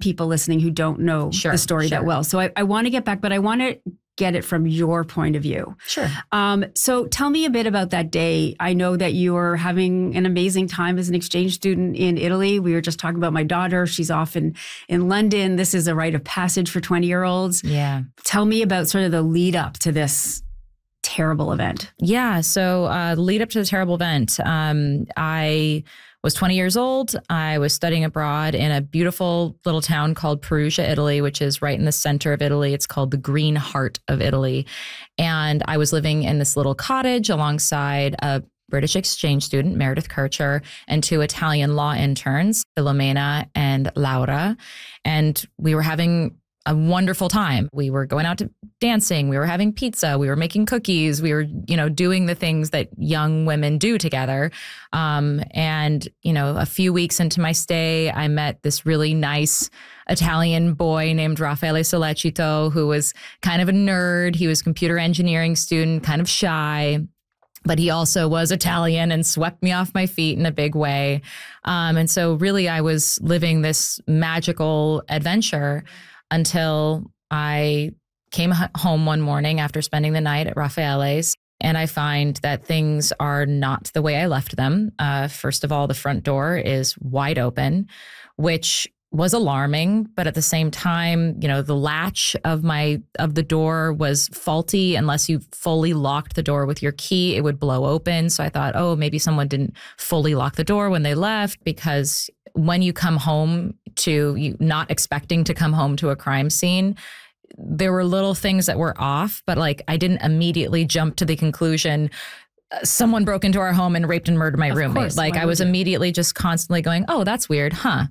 people listening who don't know the story that well. So I want to get back, but I want to get it from your point of view. Sure. So tell me a bit about that day. I know that you were having an amazing time as an exchange student in Italy. We were just talking about my daughter. She's off in London. This is a rite of passage for 20-year-olds. Yeah. Tell me about sort of the lead up to this terrible event. Yeah. So lead up to the terrible event, I was 20 years old. I was studying abroad in a beautiful little town called Perugia, Italy, which is right in the center of Italy. It's called the Green Heart of Italy. And I was living in this little cottage alongside a British exchange student, Meredith Kircher, and 2 Italian law interns, Filomena and Laura. And we were having a wonderful time. We were going out to dancing. We were having pizza. We were making cookies. We were, doing the things that young women do together. And, a few weeks into my stay, I met this really nice Italian boy named Raffaele Sollecito, who was kind of a nerd. He was a computer engineering student, kind of shy, but he also was Italian and swept me off my feet in a big way. And so really I was living this magical adventure until I came home one morning after spending the night at Raffaele's, and I find that things are not the way I left them. First of all, the front door is wide open, which was alarming, but at the same time, the latch of the door was faulty. Unless you fully locked the door with your key, it would blow open. So I thought, oh, maybe someone didn't fully lock the door when they left, because when you come home you not expecting to come home to a crime scene, there were little things that were off, but I didn't immediately jump to the conclusion someone broke into our home and raped and murdered my roommate. I was immediately just constantly going, oh, that's weird. Huh.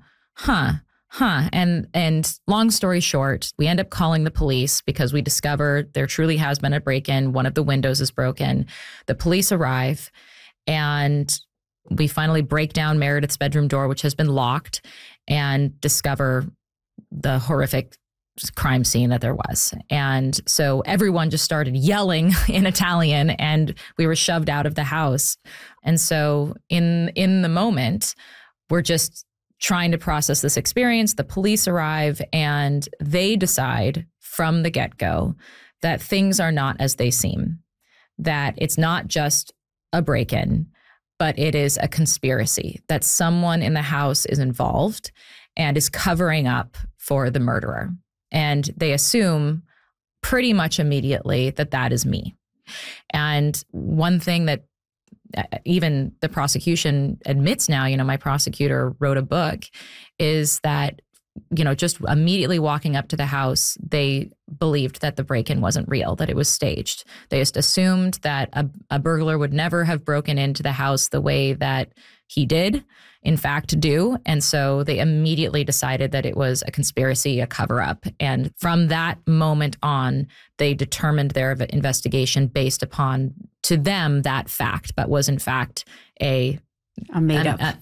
And long story short, we end up calling the police because we discovered there truly has been a break-in. One of the windows is broken. The police arrive and we finally break down Meredith's bedroom door, which has been locked, and discover the horrific crime scene that there was. And so everyone just started yelling in Italian and we were shoved out of the house. And so in the moment, we're just trying to process this experience. The police arrive and they decide from the get-go that things are not as they seem, that it's not just a break-in, but it is a conspiracy, that someone in the house is involved and is covering up for the murderer. And they assume pretty much immediately that that is me. And one thing that even the prosecution admits now, my prosecutor wrote a book, is that, just immediately walking up to the house, they believed that the break-in wasn't real, that it was staged. They just assumed that a burglar would never have broken into the house the way that he did, in fact, do. And so they immediately decided that it was a conspiracy, a cover-up. And from that moment on, they determined their investigation based upon, to them, that fact, but was in fact a misinterpreted.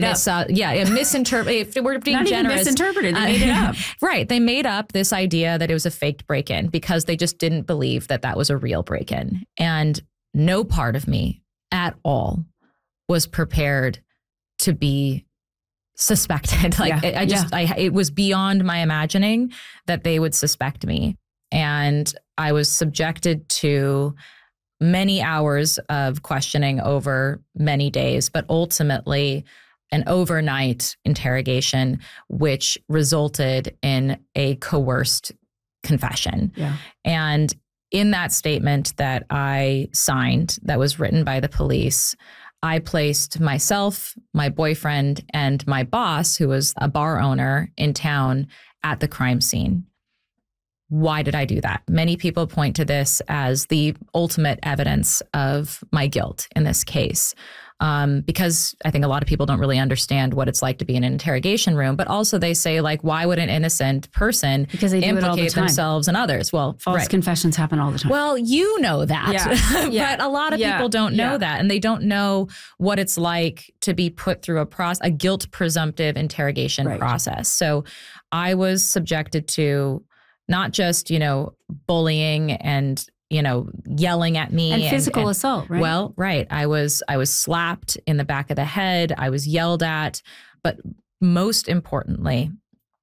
If we're being not generous, even misinterpreted. They made it up. Right. They made up this idea that it was a faked break-in because they just didn't believe that that was a real break-in. And no part of me at all was prepared to be suspected. It was beyond my imagining that they would suspect me. And I was subjected to many hours of questioning over many days, but ultimately an overnight interrogation, which resulted in a coerced confession. Yeah. And in that statement that I signed, that was written by the police, I placed myself, my boyfriend, and my boss, who was a bar owner in town, at the crime scene. Why did I do that? Many people point to this as the ultimate evidence of my guilt in this case, because I think a lot of people don't really understand what it's like to be in an interrogation room. But also they say, why would an innocent person because they implicate themselves and others? Well, false confessions happen all the time. Well, you know that, yeah. But a lot of people don't know that, and they don't know what it's like to be put through a guilt presumptive interrogation process. So I was subjected to not just, bullying and, yelling at me. And physical assault, right? Well, right. I was slapped in the back of the head. I was yelled at. But most importantly,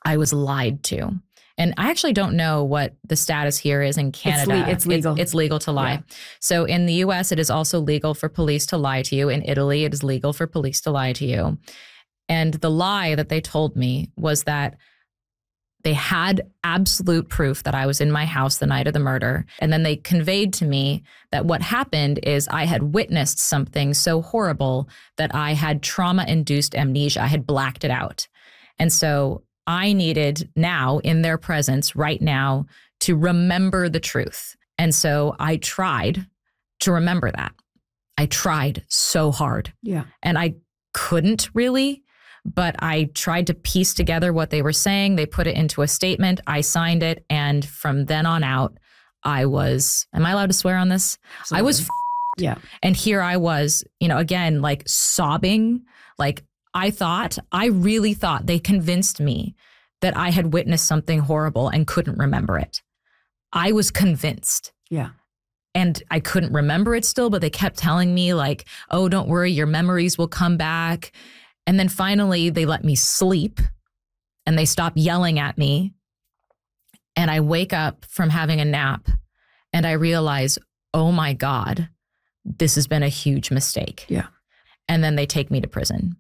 I was lied to. And I actually don't know what the status here is in Canada. It's legal. It's legal to lie. Yeah. So in the US, it is also legal for police to lie to you. In Italy, it is legal for police to lie to you. And the lie that they told me was that they had absolute proof that I was in my house the night of the murder. And then they conveyed to me that what happened is I had witnessed something so horrible that I had trauma-induced amnesia. I had blacked it out. And so I needed now, in their presence right now, to remember the truth. And so I tried to remember that. I tried so hard. Yeah. And I couldn't really, but I tried to piece together what they were saying. They put it into a statement. I signed it. And from then on out, I was, am I allowed to swear on this? Absolutely. I was yeah. And here I was, again, like sobbing, like I really thought they convinced me that I had witnessed something horrible and couldn't remember it. I was convinced. Yeah. And I couldn't remember it still, but they kept telling me like, oh, don't worry, your memories will come back. And then finally they let me sleep and they stopped yelling at me. And I wake up from having a nap and I realize, oh my God, this has been a huge mistake. Yeah. And then they take me to prison.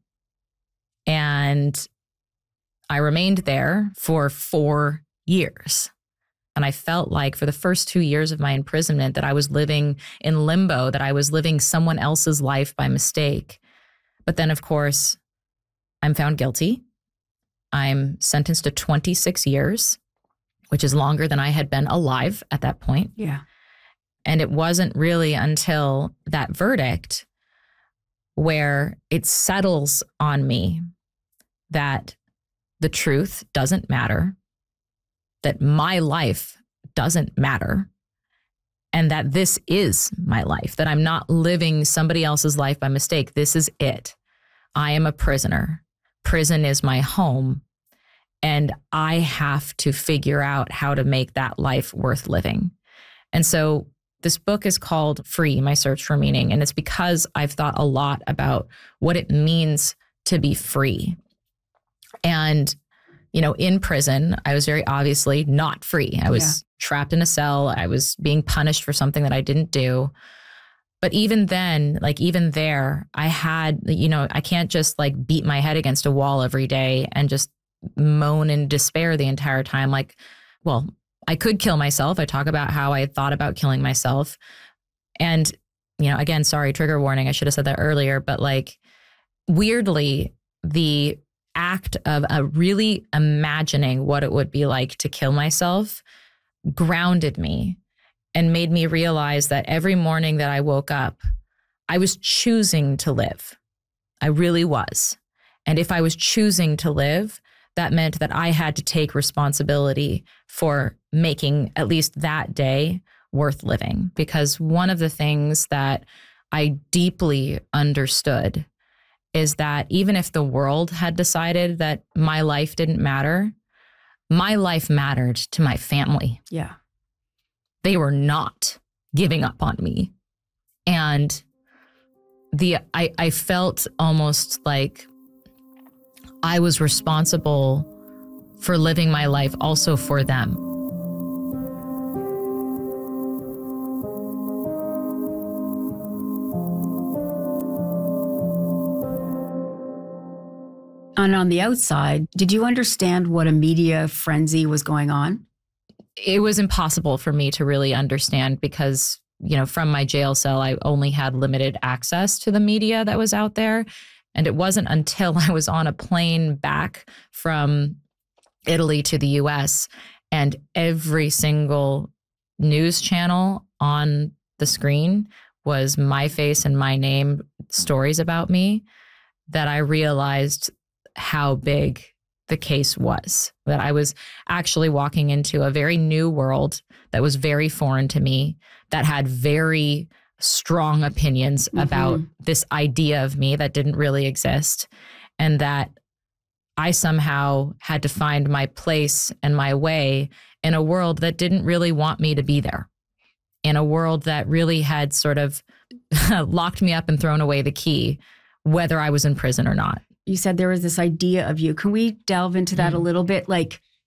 And I remained there for 4 years. And I felt like for the first 2 years of my imprisonment that I was living in limbo, that I was living someone else's life by mistake. But then, of course, I'm found guilty. I'm sentenced to 26 years, which is longer than I had been alive at that point. Yeah. And it wasn't really until that verdict where it settles on me that the truth doesn't matter, that my life doesn't matter, and that this is my life, that I'm not living somebody else's life by mistake. This is it. I am a prisoner. Prison is my home, and I have to figure out how to make that life worth living. And so this book is called Free, My Search for Meaning, and it's because I've thought a lot about what it means to be free. And, in prison, I was very obviously not free. I was trapped in a cell. I was being punished for something that I didn't do. But even then, even there, I had, I can't just beat my head against a wall every day and just moan in despair the entire time. I could kill myself. I talk about how I thought about killing myself. And, again, sorry, trigger warning. I should have said that earlier. But weirdly, the act of really imagining what it would be like to kill myself grounded me and made me realize that every morning that I woke up, I was choosing to live. I really was. And if I was choosing to live, that meant that I had to take responsibility for making at least that day worth living. Because one of the things that I deeply understood is that even if the world had decided that my life didn't matter, my life mattered to my family. Yeah. They were not giving up on me. And I felt almost like I was responsible for living my life also for them. And on the outside, did you understand what a media frenzy was going on? It was impossible for me to really understand because, from my jail cell, I only had limited access to the media that was out there. And it wasn't until I was on a plane back from Italy to the US and every single news channel on the screen was my face and my name, stories about me, that I realized how big the case was, that I was actually walking into a very new world that was very foreign to me, that had very strong opinions about this idea of me that didn't really exist, and that I somehow had to find my place and my way in a world that didn't really want me to be there, in a world that really had sort of locked me up and thrown away the key, whether I was in prison or not. You said there was this idea of you. Can we delve into that a little bit? Like,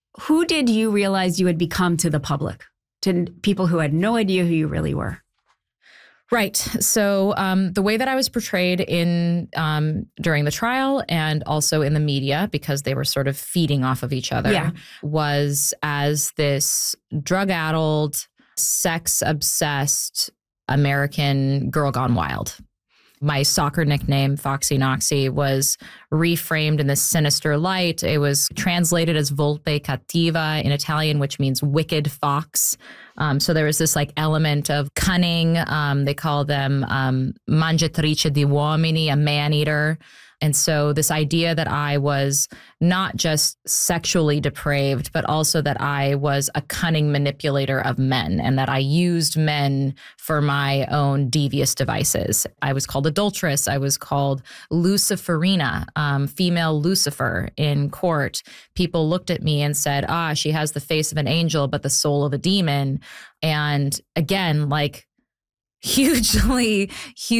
who did you realize you had become to the public, to people who had no idea who you really were? Right. So the way that I was portrayed in during the trial and also in the media, because they were sort of feeding off of each other, was as this drug-addled, sex-obsessed American girl gone wild. My soccer nickname, Foxy Noxy, was reframed in this sinister light. It was translated as Volpe Cattiva in Italian, which means wicked fox. So there was this like element of cunning. They call them mangiatrice di uomini, a man-eater. And so this idea that I was not just sexually depraved, but also that I was a cunning manipulator of men and that I used men for my own devious devices. I was called adulteress. I was called Luciferina, female Lucifer in court. People looked at me and said, she has the face of an angel, but the soul of a demon. And again, like hugely,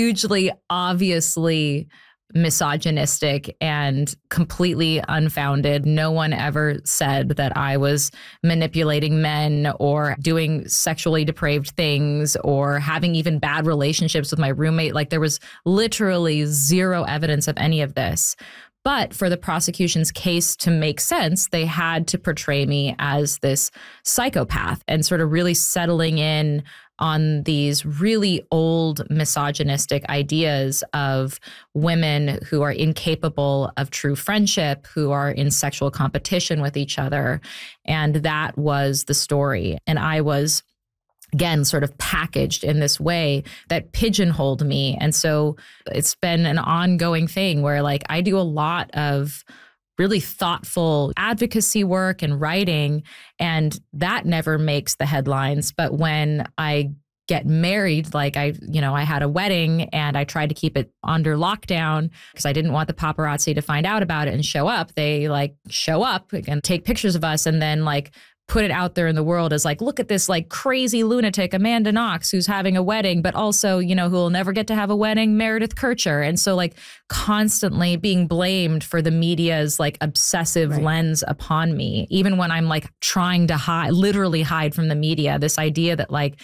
obviously misogynistic and completely unfounded. No one ever said that I was manipulating men or doing sexually depraved things or having even bad relationships with my roommate. Like there was literally zero evidence of any of this. But for the prosecution's case to make sense, they had to portray me as this psychopath and sort of really settling in on these really old misogynistic ideas of women who are incapable of true friendship, who are in sexual competition with each other. And that was the story. And I was, again, sort of packaged in this way that pigeonholed me. And so it's been an ongoing thing where like I do a lot of really thoughtful advocacy work and writing, and that never makes the headlines. But when I get married, like I had a wedding and I tried to keep it under lockdown because I didn't want the paparazzi to find out about it and show up. They like show up and take pictures of us and then like put it out there in the world as like, look at this like crazy lunatic, Amanda Knox, who's having a wedding, but also, who will never get to have a wedding, Meredith Kercher. And so like constantly being blamed for the media's like obsessive lens upon me, even when I'm like trying to literally hide from the media, this idea that like,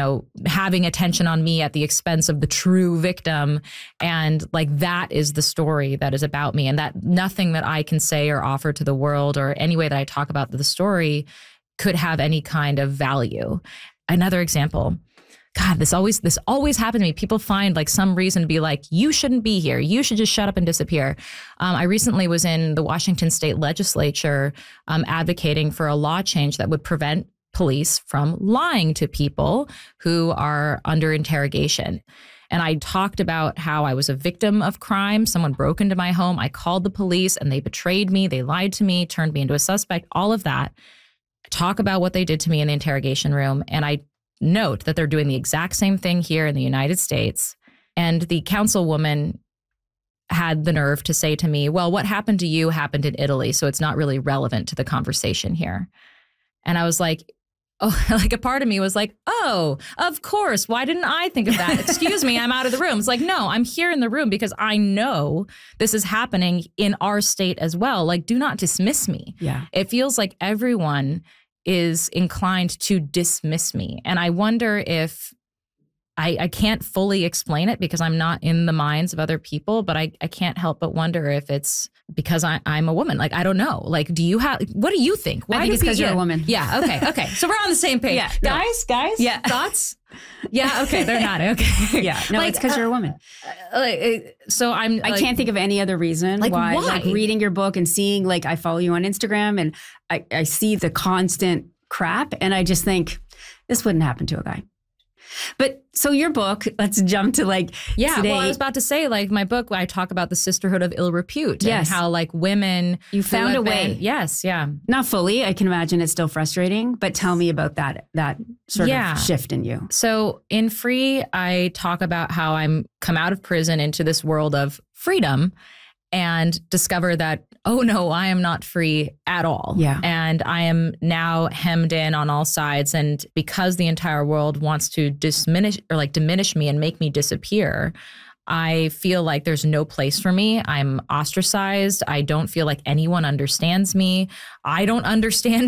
having attention on me at the expense of the true victim. And like, that is the story that is about me, and that nothing that I can say or offer to the world or any way that I talk about the story could have any kind of value. Another example, God, this always happened to me. People find like some reason to be like, you shouldn't be here. You should just shut up and disappear. I recently was in the Washington State Legislature advocating for a law change that would prevent police from lying to people who are under interrogation. And I talked about how I was a victim of crime. Someone broke into my home. I called the police and they betrayed me. They lied to me, turned me into a suspect, all of that. Talk about what they did to me in the interrogation room. And I note that they're doing the exact same thing here in the United States. And the councilwoman had the nerve to say to me, well, what happened to you happened in Italy, so it's not really relevant to the conversation here. And I was like, like a part of me was like, oh, of course. Why didn't I think of that? Excuse me, I'm out of the room. It's like, no, I'm here in the room because I know this is happening in our state as well. Like, do not dismiss me. Yeah. It feels like everyone is inclined to dismiss me. And I wonder if I can't fully explain it because I'm not in the minds of other people, but I can't help but wonder if it's because I'm a woman. Like, I don't know. Like, what do you think? Why I think it's because you're a woman. Yeah. Okay. So we're on the same page. Yeah. Guys? Yeah. Thoughts? Yeah. Okay. They're not. Okay. Yeah. No, it's because you're a woman. So I can't think of any other reason why. Like reading your book and seeing, like, I follow you on Instagram and I see the constant crap and I just think this wouldn't happen to a guy. But so your book, let's jump to like today. Well, I was about to say, like, my book, I talk about the sisterhood of ill repute and how like women. You found a way. Yes. Yeah. Not fully. I can imagine it's still frustrating, but tell me about that sort of shift in you. So in Free, I talk about how I'm come out of prison into this world of freedom and discover that, oh no, I am not free at all. Yeah. And I am now hemmed in on all sides. And because the entire world wants to diminish me and make me disappear, I feel like there's no place for me. I'm ostracized. I don't feel like anyone understands me. I don't understand